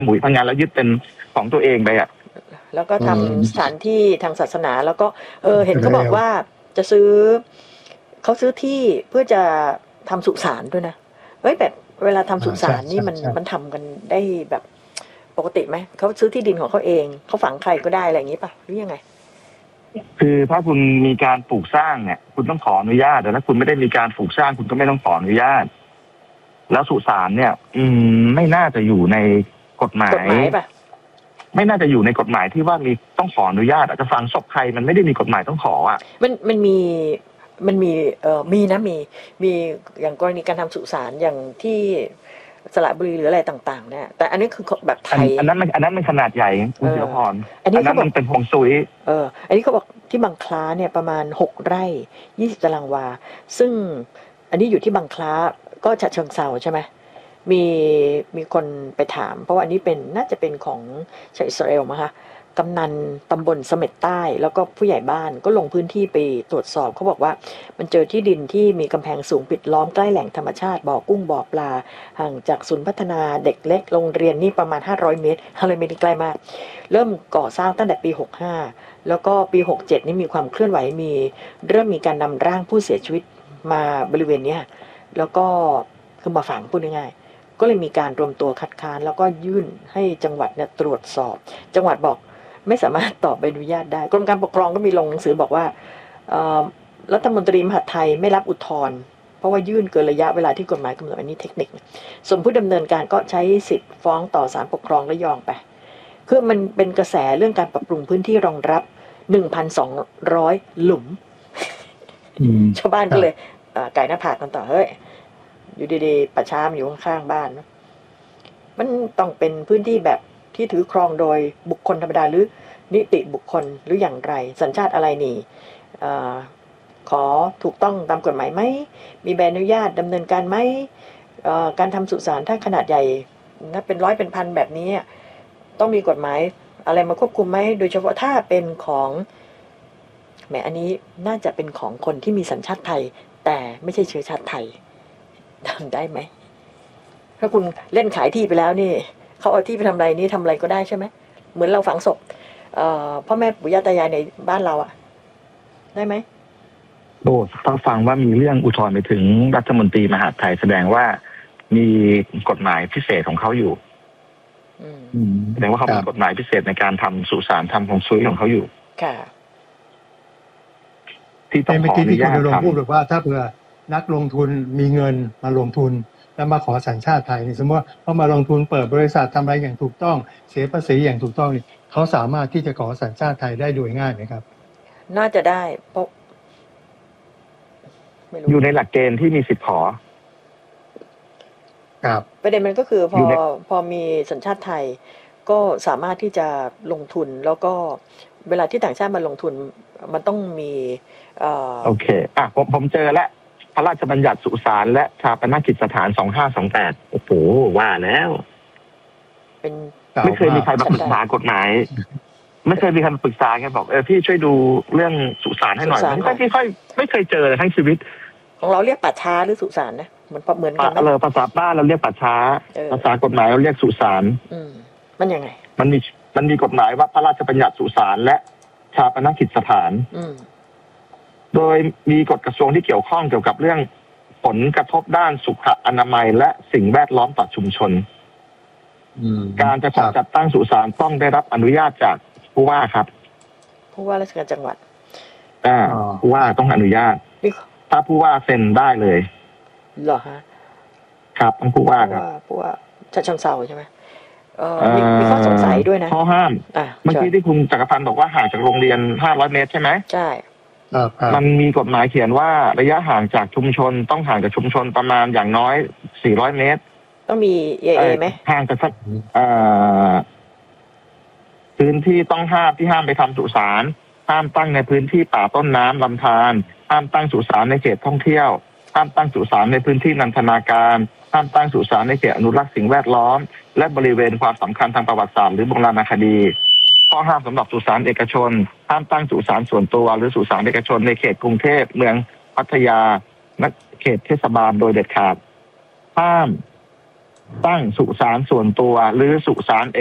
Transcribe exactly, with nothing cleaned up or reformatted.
หมุยพังงานแล้วยึดเป็นของตัวเองไปอ่ะแล้วก็ทำสถานที่ทางศาสนาแล้วก็เออเห็นเขาบอกว่าจะซื้อเขาซื้อที่เพื่อจะทำสุสานด้วยนะเฮ้ยแบบเวลาทำสุสานนี่มันมันทำกันได้แบบปกติไหมเขาซื้อที่ดินของเขาเองเขาฝังใครก็ได้อะไรอย่างนี้ป่ะหรือยังไงคือถ้าคุณมีการปลูกสร้างเนี่ยคุณต้องขออนุญาตแต่ถ้าคุณไม่ได้มีการปลูกสร้างคุณก็ไม่ต้องขออนุญาตแล้วสุสานเนี่ย อืมไม่น่าจะอยู่ในกฎหมายกฎหมายป่ะไม่น่าจะอยู่ในกฎหมายที่ว่ามีต้องขออนุญาตอาจจะฝังศพใครมันไม่ได้มีกฎหมายต้องขออ่ะมันมันมีมันมีเอ่อมีนะมีมีอย่างกรณีการทำสุสานอย่างที่สระบุรีหรืออะไรต่างๆเนี่ยแต่อันนี้คือแบบไทยอันนั้นมันอันนั้นมันขนาดใหญ่คุณเสียพรอันนี้เขาบอกมันเป็นฮวงซุยเอออันนี้เขาบอกที่บางคล้าเนี่ยประมาณหกไร่ยี่สิบตารางวาซึ่งอันนี้อยู่ที่บางคล้าก็ฉะเชิงเทราใช่ไหมมีมีคนไปถามเพราะว่าอันนี้เป็นน่าจะเป็นของชาวอิสราเอลมั้งคะกำนันตำบลเสม็ดใต้แล้วก็ผู้ใหญ่บ้านก็ลงพื้นที่ไปตรวจสอบเขาบอกว่ามันเจอที่ดินที่มีกำแพงสูงปิดล้อมใกล้แหล่งธรรมชาติบ่อกุ้งบ่อปลาห่างจากศูนย์พัฒนาเด็กเล็กโรงเรียนนี่ประมาณห้าร้อยเมตรห้าร้อยเมตรนี่ใกล้มากเริ่มก่อสร้างตั้งแต่ปีหกห้าแล้วก็ปีหกเจ็ดนี่มีความเคลื่อนไหวมีเริ่มมีการนำร่างผู้เสียชีวิตมาบริเวณนี้แล้วก็คือมาฝังพูดง่ายๆก็เลยมีการรวมตัวคัดค้านแล้วก็ยื่นให้จังหวัดเนี่ยตรวจสอบจังหวัดบอกไม่สามารถตอบใบอนุญาตได้กรมการปกครองก็มีลงหนังสือบอกว่ารัฐมนตรีมหาดไทยไม่รับอุทธรณ์เพราะว่ายื่นเกินระยะเวลาที่กฎหมายกำหนดอันนี้เทคนิคส่วนผู้ดำเนินการก็ใช้สิทธิ์ฟ้องต่อศาลปกครองระยองไปคือมันเป็นกระแสเรื่องการปรับปรุงพื้นที่รองรับ หนึ่งพันสองร้อย หลุมชาวบ้านก็เลยไก่หน้าผากกันต่อเฮ้ยอยู่ดีๆประชามอยู่ข้างๆบ้านมันต้องเป็นพื้นที่แบบที่ถือครองโดยบุคคลธรรมดาหรือนิติบุคคลหรืออย่างไรสัญชาติอะไรนี่อขอถูกต้องตามกฎหมายไหมมีใบอนุญาตดำเนินการไหมการทำสุสานถ้าขนาดใหญ่ถ้าเป็นร้อยเป็นพันแบบนี้ต้องมีกฎหมายอะไรมาควบคุมไหมโดยเฉพาะถ้าเป็นของแหมอันนี้น่าจะเป็นของคนที่มีสัญชาติไทยแต่ไม่ใช่เชื้อชาติไทยทำได้ไหมถ้าคุณเล่นขายที่ไปแล้วนี่เขาเอาที่ไปทำอะไรนี่ทำอะไรก็ได้ใช่ไหมเหมือนเราฝังศพพ่อแม่ปู่ย่าตายายในบ้านเราอะได้ไหมโอ้ต้องฟังว่ามีเรื่องอุทธรณ์ไปถึงรัฐมนตรีมหาดไทยแสดงว่ามีกฎหมายพิเศษของเขาอยู่แสดงว่าเขามีกฎหมายพิเศษในการทำสุสานทำฮวงซุยของเขาอยู่ค่ะที่ต้องขออนุญาตทำพูดแบบว่าถ้าเผื่อนักลงทุนมีเงินมาลงทุนแล้วมาขอสัญชาติไทยนี่สมมติว่าเขามาลงทุนเปิดบริษัททำอะไรอย่างถูกต้องเสียภาษีอย่างถูกต้องนี่เขาสามารถที่จะขอสัญชาติไทยได้โดยง่ายไหมครับน่าจะได้เพราะอยู่ในหลักเกณฑ์ที่มีสิทธิ์ขอครับประเด็นมันก็คือพอพอมีสัญชาติไทยก็สามารถที่จะลงทุนแล้วก็เวลาที่ต่างชาติมาลงทุนมันต้องมีโอเคอ่ะผมผมเจอแล้วพระราชบัญญัติสุสานและชาปนกิจสถานสองห้าสองแปดโอ้โหว่าแล้วเป็นไม่เคยมีใครมาปรึกษากฎหมายไม่เคยมีใครมาปรึกษาแกบอกเออพี่ช่วยดูเรื่องสุสานให้หน่อยไม่ค่อยไม่ค่อยไม่เคยเจอเลยทั้งชีวิตของเราเรียกป่าช้าหรือสุสานนะเหมือนเหมือนกันไหมเออภาษาบ้านเราเรียกป่าช้าภาษากฎหมายเราเรียกสุสานอืมมันยังไงมันมีมันมีกฎหมายว่าพระราชบัญญัติสุสานและชาปนกิจสถานโดยมีกฎกระทรวงที่เกี่ยวข้องเกี่ยวกับเรื่องผลกระทบด้านสุขอนามัยและสิ่งแวดล้อมต่อชุมชนการจะจัดตั้งสุสานต้องได้รับอนุญาตจากผู้ว่าครับผู้ว่าราชการจังหวัดอ่าผู้ว่าต้องอนุญาตถ้าผู้ว่าเซ็นได้เลยเหรอฮะครับต้องผู้ว่าครับผู้ว่าฉะเชิงเทราใช่ไหมเออมีข้อสงสัยด้วยนะข้อห้ามเมื่อกี้ที่คุณจักรพันธ์บอกว่าห่างจากโรงเรียนห้าร้อยเมตรใช่ไหมใช่มันมีกฎหมายเขียนว่าระยะห่างจากชุมชนต้องห่างจากชุมชนประมาณอย่างน้อยสี่ร้อยเมตรต้องมี เอ เอ ไหมห่างจากพื้นที่ต้องห้ามที่ห้ามไปทำสุสานห้ามตั้งในพื้นที่ป่าต้นน้ำลำธารห้ามตั้งสุสานในเขตท่องเที่ยวห้ามตั้งสุสานในพื้นที่นันทนาการห้ามตั้งสุสานในเขตอนุรักษ์สิ่งแวดล้อมและบริเวณความสำคัญทางประวัติศาสตร์หรือโบราณคดีข้อห้ามสำหรับสุสานเอกชนห้ามตั้งสุสานส่วนตัวหรือสุสานเอกชนในเขตกรุงเทพเมืองพัทยาและเขตเทศบาลโดยเด็ดขาดห้ามตั้งสุสานส่วนตัวหรือสุสาน